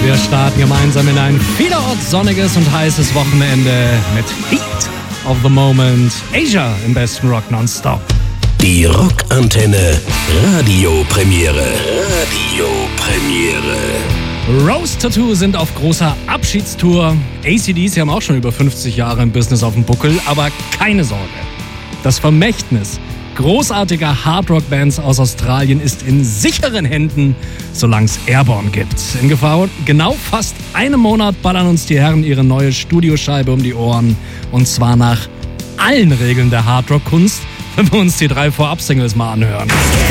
Wir starten gemeinsam in ein vielerorts sonniges und heißes Wochenende mit Heat of the Moment. Asia im besten Rock nonstop. Die Rockantenne Radiopremiere. Rose Tattoo sind auf großer Abschiedstour. AC/DC haben auch schon über 50 Jahre im Business auf dem Buckel, aber keine Sorge. Das Vermächtnis großartiger Hardrock-Bands aus Australien ist in sicheren Händen, solange es Airborne gibt. In genau fast einem Monat ballern uns die Herren ihre neue Studioscheibe um die Ohren. Und zwar nach allen Regeln der Hardrock-Kunst, wenn wir uns die 3 Vorab-Singles mal anhören.